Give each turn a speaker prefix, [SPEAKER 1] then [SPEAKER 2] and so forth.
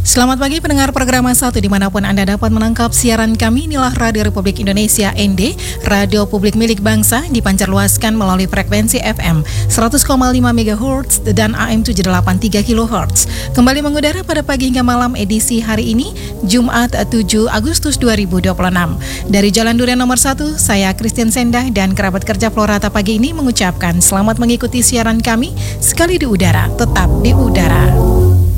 [SPEAKER 1] Selamat pagi pendengar program 1 dimanapun Anda dapat menangkap siaran kami. Inilah Radio Republik Indonesia ND, radio publik milik bangsa, dipancarluaskan melalui frekuensi FM 100,5 MHz dan AM 783 kHz. Kembali mengudara pada pagi hingga malam edisi hari ini, Jumat 7 Agustus 2026. Dari Jalan Durian nomor 1, saya Christian Sendah dan kerabat kerja Florata pagi ini mengucapkan selamat mengikuti siaran kami sekali di udara, tetap di udara.